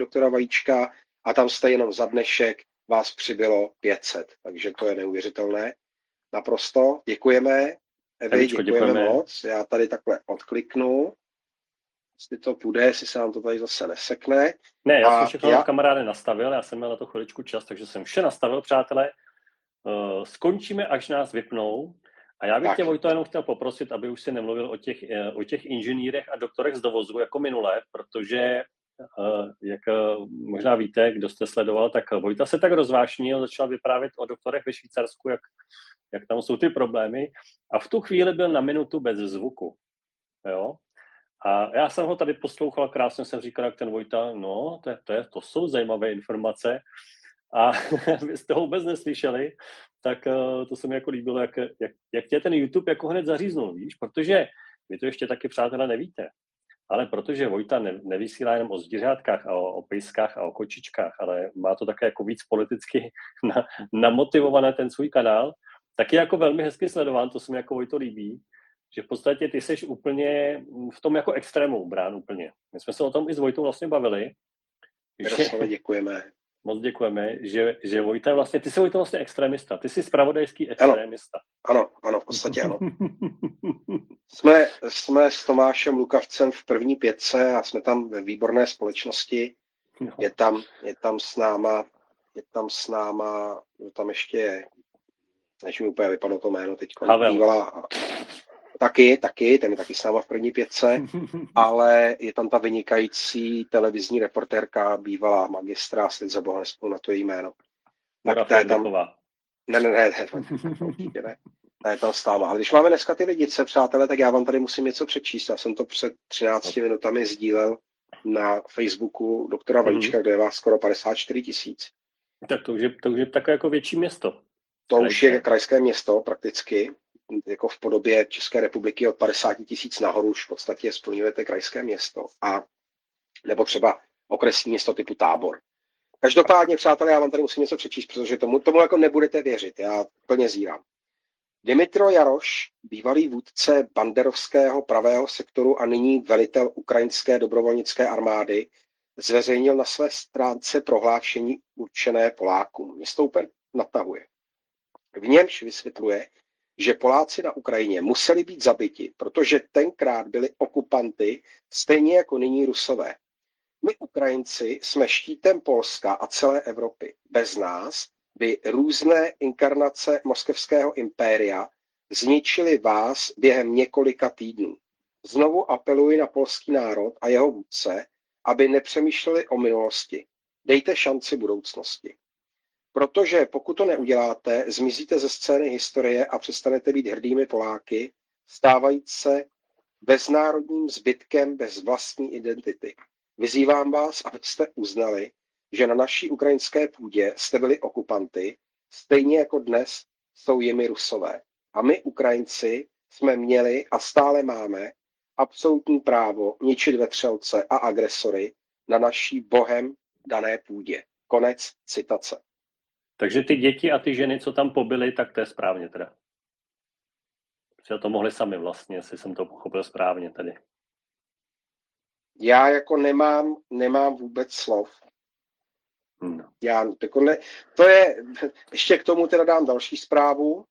doktora Vajíčka a tam jste jenom za dnešek, vás přibylo 500. Takže to je neuvěřitelné. Naprosto. Děkujeme. Evi, děkujeme moc. Já tady takhle odkliknu. Jestli to půjde, jestli se nám to tady zase nesekne. Ne, já jsem všechno kamaráde nastavil, já jsem měl na to chviličku čas, takže jsem vše nastavil, přátelé. Skončíme, až nás vypnou. A já bych tě, Vojto, jenom chtěl poprosit, aby už si nemluvil o těch inženýrech a doktorech z dovozu jako minule, protože, jak možná víte, kdo jste sledoval, tak Vojta se tak rozvášnil, začal vyprávět o doktorech ve Švýcarsku, jak tam jsou ty problémy. A v tu chvíli byl na minutu bez zvuku. Jo? A já jsem ho tady poslouchal, krásně jsem říkal, jak ten Vojta, no, to jsou zajímavé informace. A vy jste ho vůbec neslyšeli, tak to se mi jako líbilo, jak tě ten YouTube jako hned zaříznul, víš, protože vy to ještě taky, přátelé, nevíte, ale protože Vojta nevysílá jenom o zvířátkách a o pejskách a o kočičkách, ale má to také jako víc politicky namotivované ten svůj kanál, tak je jako velmi hezky sledován, to se mi jako Vojto líbí, že v podstatě ty seš úplně v tom jako extrému brán úplně. My jsme se o tom i s Vojtou vlastně bavili. Děkujeme. Moc děkujeme, že Vojta vlastně, ty jsi Vojta vlastně extremista, ty jsi zpravodajský extremista. Ano, v podstatě ano. Jsme s Tomášem Lukavcem v první 5 a jsme tam ve výborné společnosti. No. Je tam s náma, tam ještě, než mi úplně vypadlo to jméno teď, bývalá, taky, ten je taky s náma v první 5, ale je tam ta vynikající televizní reportérka, bývalá magistra, slid za boha nespomínám na to její jméno. Tak to je tam... Ne, určitě ne. Ta je tam stála. Ale když máme dneska ty lidice, přátelé, tak já vám tady musím něco přečíst. Já jsem to před 13 minutami sdílel na Facebooku doktora Vajíčka, kde je vás skoro 54 000. Tak to už je takové jako větší město. To už je krajské město prakticky. Jako v podobě České republiky od 50 000 nahoru už v podstatě splňujete krajské město. A nebo třeba okresní město typu Tábor. Každopádně, přátelé, já vám tady musím něco přečíst, protože tomu jako nebudete věřit. Já plně zírám. Dmytro Jaroš, bývalý vůdce banderovského pravého sektoru a nyní velitel ukrajinské dobrovolnické armády, zveřejnil na své stránce prohlášení určené Polákům. Městoupen natahuje. V němž vysvětluje, že Poláci na Ukrajině museli být zabiti, protože tenkrát byli okupanty, stejně jako nyní Rusové. My Ukrajinci jsme štítem Polska a celé Evropy. Bez nás by různé inkarnace moskevského impéria zničily vás během několika týdnů. Znovu apeluji na polský národ a jeho vůdce, aby nepřemýšleli o minulosti. Dejte šanci budoucnosti. Protože pokud to neuděláte, zmizíte ze scény historie a přestanete být hrdými Poláky, stávajíc se beznárodním zbytkem bez vlastní identity. Vyzývám vás, abyste uznali, že na naší ukrajinské půdě jste byli okupanty, stejně jako dnes jsou jimi Rusové. A my, Ukrajinci, jsme měli a stále máme absolutní právo ničit vetřelce a agresory na naší Bohem dané půdě. Konec citace. Takže ty děti a ty ženy, co tam pobyly, tak to je správně teda. Protože to mohli sami vlastně, jestli jsem to pochopil správně tady. Já jako nemám vůbec slov. No. To je, ještě k tomu teda dám další zprávu.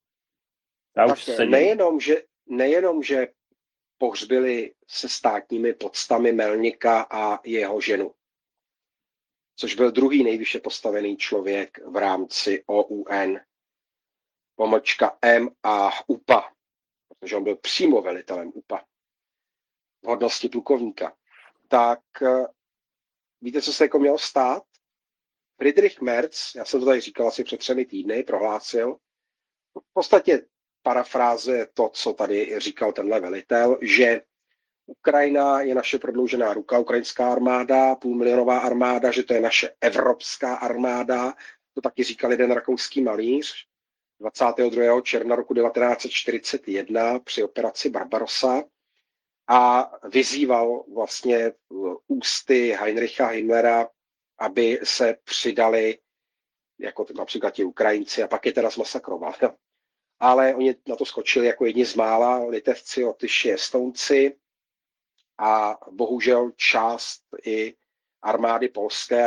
Nejenom, že pohřbili se státními poctami Melnika a jeho ženu, což byl druhý nejvyšše postavený člověk v rámci OUN, _M a UPA, protože on byl přímo velitelem UPA v hodnosti plukovníka. Tak víte, co se jako mělo stát? Friedrich Merz, já jsem to tady říkal asi před 3 týdny, prohlásil, v podstatě parafráze to, co tady říkal tenhle velitel, že Ukrajina je naše prodloužená ruka, ukrajinská armáda, 500 000 armáda, že to je naše evropská armáda. To taky říkal jeden rakouský malíř 22. června roku 1941 při operaci Barbarossa a vyzýval vlastně ústy Heinricha Himmlera, aby se přidali jako například ti Ukrajinci a pak je teda zmasakroval. Ale oni na to skočili jako jedni z mála, Litevci, Lotyši, Estonci a bohužel část i armády polské